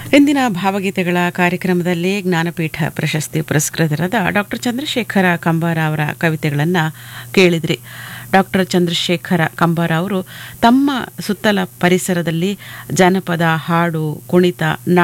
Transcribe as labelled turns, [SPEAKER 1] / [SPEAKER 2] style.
[SPEAKER 1] ಇಂದಿನ ಭಾವಗೀತೆಗಳ ಕಾರ್ಯಕ್ರಮದಲ್ಲಿ ಜ್ಞಾನಪೀಠ ಪ್ರಶಸ್ತಿ ಪುರಸ್ಕೃತರಾದ ಡಾಕ್ಟರ್ ಚಂದ್ರಶೇಖರ ಕಂಬಾರ ಅವರ ಕವಿತೆಗಳನ್ನು ಕೇಳಿದ್ರಿ. ಡಾಕ್ಟರ್ ಚಂದ್ರಶೇಖರ ಕಂಬಾರ ಅವರು ತಮ್ಮ ಸುತ್ತಲ ಪರಿಸರದಲ್ಲಿ ಜನಪದ, ಹಾಡು, ಕುಣಿತ,